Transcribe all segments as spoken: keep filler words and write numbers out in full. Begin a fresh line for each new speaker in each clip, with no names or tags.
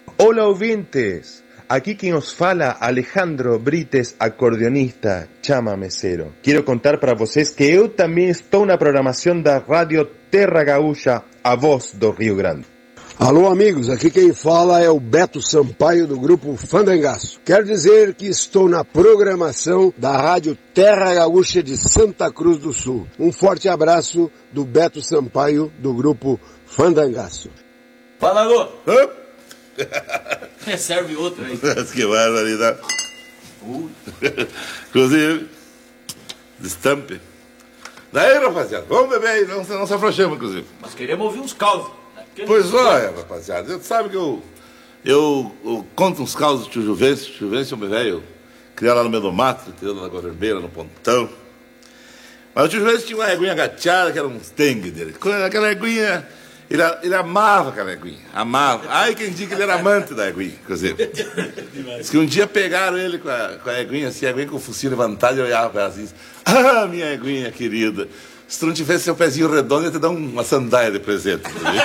Olá, ouvintes! Aqui quem os fala, Alejandro Brites, acordeonista, chamameceiro. Quero contar para vocês que eu também estou na programação da Rádio Terra Gaúcha, a voz do Rio Grande.
Alô, amigos, aqui quem fala é o Beto Sampaio do grupo Fandangaço. Quero dizer que estou na programação da Rádio Terra Gaúcha de Santa Cruz do Sul. Um forte abraço do Beto Sampaio do grupo Fandangaço.
Fala, alô!
Serve outro aí.
Que barbaridade. Uh. Inclusive, destampe. Daí, rapaziada, vamos beber aí, não, não se afrouxemos, inclusive.
Mas queremos ouvir uns causos. Né?
Pois olha, rapaziada, você sabe que eu, eu, eu conto uns causos do tio Juvencio. Tio Juvencio é um velho, criado lá no meio do mato, criado na Guarverbeira, no Pontão. Mas o tio Juvencio tinha uma eguinha gateada, que era um dengue dele. Aquela eguinha, ele, ele amava aquela eguinha, amava. Ai, quem diz que ele era amante da eguinha, inclusive. Diz que um dia pegaram ele com a, com a eguinha, assim, a eguinha com o focinho levantado, e olhava para ela assim, ah, minha eguinha querida, se tu não tivesse seu pezinho redondo, eu ia te dar uma sandália de presente.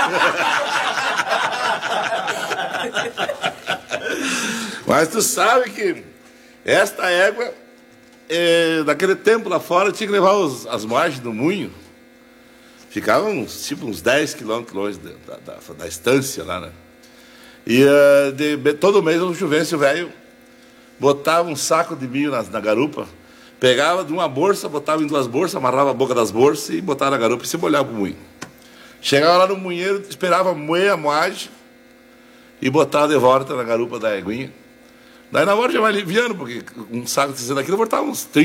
Mas tu sabe que esta égua, é, naquele tempo lá fora, tinha que levar os, as margens do moinho. Ficavam uns, tipo, uns dez quilômetros longe da, da, da estância lá, né? E uh, de, todo mês o Juvencio velho botava um saco de milho na, na garupa, pegava de uma bolsa, botava em duas bolsas, amarrava a boca das bolsas e botava na garupa e se molhava pro moinho. Chegava lá no moinheiro, esperava moer a moagem e botava de volta na garupa da eguinha. Daí na hora já vai aliviando, porque um saco de sessenta quilos botava uns trinta.